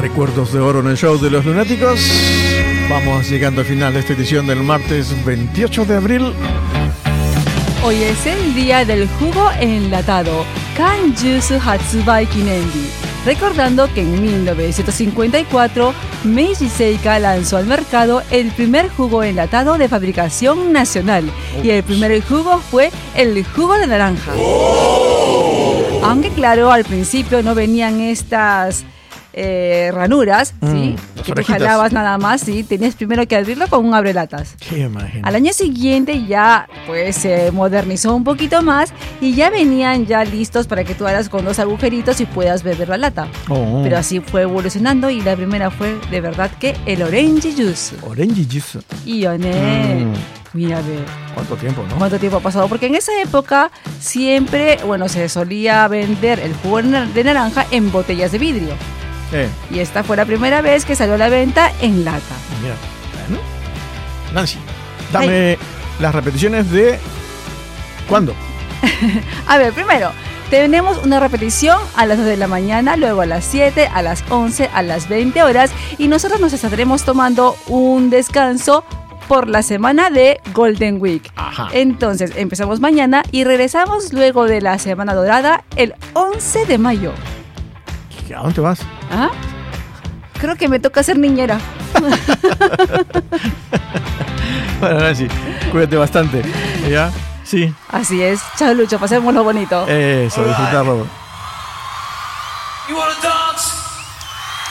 Recuerdos de oro en el show de los lunáticos. Vamos llegando al final de esta edición del martes 28 de abril. Hoy es el día del jugo enlatado, Can Juice Hatsubai Kinenri. Recordando que en 1954, Meiji Seika lanzó al mercado el primer jugo enlatado de fabricación nacional. Y el primer jugo fue el jugo de naranja. Aunque claro, al principio no venían estas ranuras, ¿sí? Que tú jalabas nada más, ¿sí? Tenías primero que abrirlo con un abrelatas. Qué imagen. Al año siguiente ya pues se modernizó un poquito más y ya venían ya listos para que tú hagas con 2 agujeritos y puedas beber la lata. Pero así fue evolucionando y la primera fue de verdad que el Orange Juice. Orange Juice. Y mira, ve. ¿Cuánto tiempo, no? ¿Cuánto tiempo ha pasado? Porque en esa época siempre, se solía vender el jugo de naranja en botellas de vidrio. Y esta fue la primera vez que salió a la venta en lata. Mira, bueno. Nancy, dame las repeticiones de... ¿Cuándo? A ver, primero, tenemos una repetición a las 2 de la mañana, luego a las 7, a las 11, a las 20 horas. Y nosotros nos estaremos tomando un descanso por la semana de Golden Week. Ajá. Entonces, empezamos mañana y regresamos luego de la Semana Dorada el 11 de mayo. ¿A dónde vas? ¿Ah? Creo que me toca ser niñera. Bueno, Nancy, cuídate bastante. ¿Ya? Sí. Así es. Chao, Lucho. Pasémoslo bonito. Eso, disfrutarlo.